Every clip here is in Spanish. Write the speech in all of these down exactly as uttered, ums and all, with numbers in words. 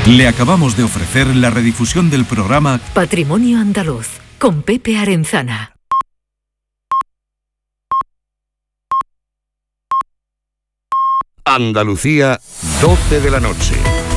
Le acabamos de ofrecer la redifusión del programa Patrimonio Andaluz, con Pepe Arenzana. Andalucía, doce de la noche.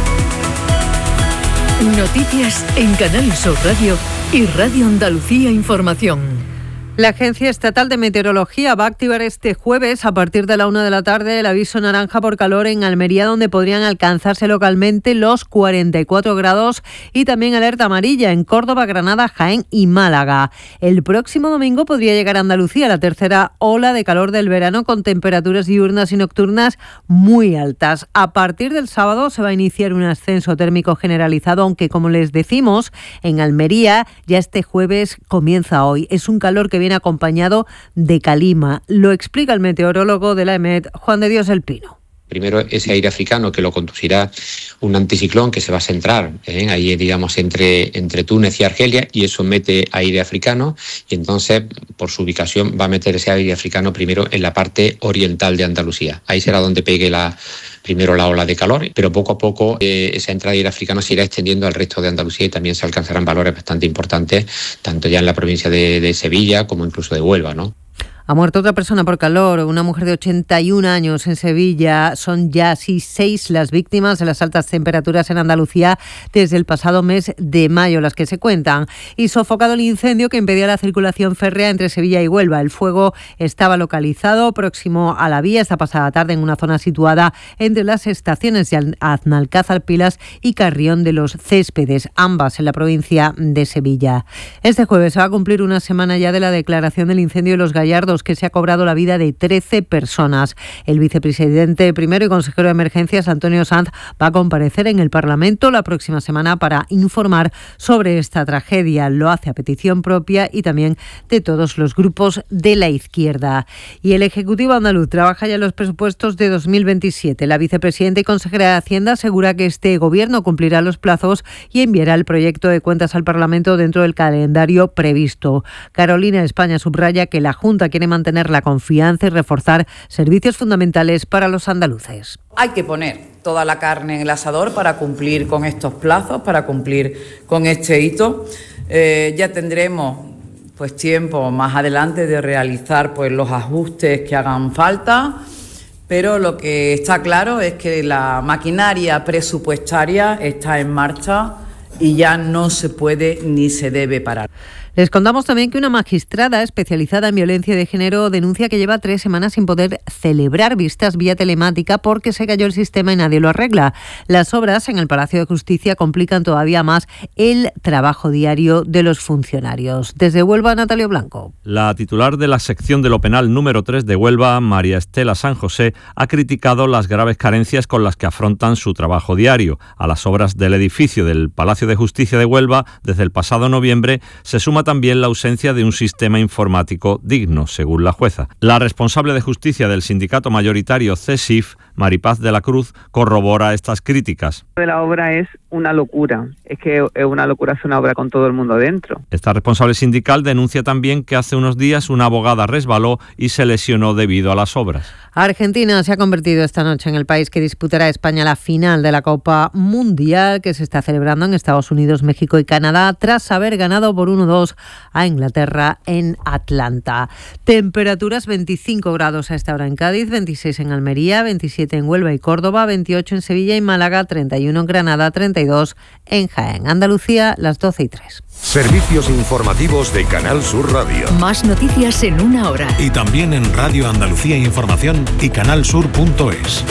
Noticias en Canal Sur Radio y Radio Andalucía Información. La Agencia Estatal de Meteorología va a activar este jueves, a partir de la una de la tarde, el aviso naranja por calor en Almería, donde podrían alcanzarse localmente los cuarenta y cuatro grados, y también alerta amarilla en Córdoba, Granada, Jaén y Málaga. El próximo domingo podría llegar a Andalucía la tercera ola de calor del verano, con temperaturas diurnas y nocturnas muy altas. A partir del sábado se va a iniciar un ascenso térmico generalizado, aunque, como les decimos, en Almería ya este jueves comienza hoy. Es un calor que viene acompañado de calima. Lo explica el meteorólogo de la E M E T, Juan de Dios El Pino. Primero, ese aire africano que lo conducirá un anticiclón que se va a centrar ¿eh? ahí, digamos, entre, entre Túnez y Argelia, y eso mete aire africano, y entonces, por su ubicación, va a meter ese aire africano primero en la parte oriental de Andalucía. Ahí será donde pegue la, primero la ola de calor, pero poco a poco eh, esa entrada de aire africano se irá extendiendo al resto de Andalucía, y también se alcanzarán valores bastante importantes, tanto ya en la provincia de, de Sevilla como incluso de Huelva, ¿no? Ha muerto otra persona por calor, una mujer de ochenta y un años en Sevilla. Son ya así seis las víctimas de las altas temperaturas en Andalucía desde el pasado mes de mayo, las que se cuentan. Y sofocado el incendio que impedía la circulación férrea entre Sevilla y Huelva. El fuego estaba localizado próximo a la vía esta pasada tarde en una zona situada entre las estaciones de Aznalcázar Pilas y Carrión de los Céspedes, ambas en la provincia de Sevilla. Este jueves se va a cumplir una semana ya de la declaración del incendio de Los Gallardos, que se ha cobrado la vida de trece personas. El vicepresidente primero y consejero de Emergencias, Antonio Sanz, va a comparecer en el Parlamento la próxima semana para informar sobre esta tragedia. Lo hace a petición propia y también de todos los grupos de la izquierda. Y el Ejecutivo andaluz trabaja ya en los presupuestos de dos mil veintisiete. La vicepresidenta y consejera de Hacienda asegura que este gobierno cumplirá los plazos y enviará el proyecto de cuentas al Parlamento dentro del calendario previsto. Carolina España subraya que la Junta quiere mantener la confianza y reforzar servicios fundamentales para los andaluces. Hay que poner toda la carne en el asador para cumplir con estos plazos, para cumplir con este hito. Eh, ya tendremos pues tiempo más adelante de realizar pues los ajustes que hagan falta, pero lo que está claro es que la maquinaria presupuestaria está en marcha y ya no se puede ni se debe parar. Les contamos también que una magistrada especializada en violencia de género denuncia que lleva tres semanas sin poder celebrar vistas vía telemática porque se cayó el sistema y nadie lo arregla. Las obras en el Palacio de Justicia complican todavía más el trabajo diario de los funcionarios. Desde Huelva, Natalio Blanco. La titular de la sección de lo penal número tres de Huelva, María Estela San José, ha criticado las graves carencias con las que afrontan su trabajo diario. A las obras del edificio del Palacio de Justicia de Huelva, desde el pasado noviembre, se suma también la ausencia de un sistema informático digno, según la jueza. La responsable de justicia del sindicato mayoritario C E S I F, Maripaz de la Cruz, corrobora estas críticas. La obra es una locura, es que es una locura hacer una obra con todo el mundo dentro. Esta responsable sindical denuncia también que hace unos días una abogada resbaló y se lesionó debido a las obras. Argentina se ha convertido esta noche en el país que disputará España la final de la Copa Mundial, que se está celebrando en Estados Unidos, México y Canadá, tras haber ganado por uno dos a Inglaterra en Atlanta. Temperaturas: veinticinco grados a esta hora en Cádiz, veintiséis en Almería, veintisiete en Huelva y Córdoba, veintiocho en Sevilla y Málaga, treinta y uno en Granada, treinta y dos en Jaén. Andalucía, las doce y tres. Servicios informativos de Canal Sur Radio. Más noticias en una hora. Y también en Radio Andalucía Información y canalsur punto es.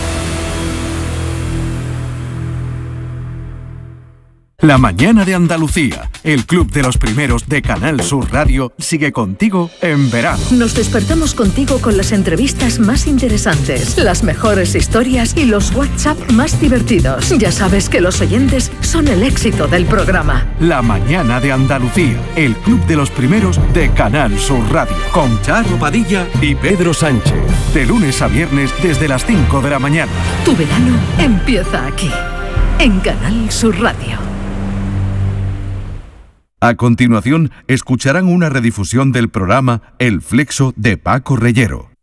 La mañana de Andalucía, el club de los primeros de Canal Sur Radio, sigue contigo en verano. Nos despertamos contigo con las entrevistas más interesantes, las mejores historias y los WhatsApp más divertidos. Ya sabes que los oyentes son el éxito del programa. La mañana de Andalucía, el club de los primeros de Canal Sur Radio, con Charo Padilla y Pedro Sánchez. De lunes a viernes desde las cinco de la mañana. Tu verano empieza aquí, en Canal Sur Radio. A continuación, escucharán una redifusión del programa El Flexo de Paco Reyero.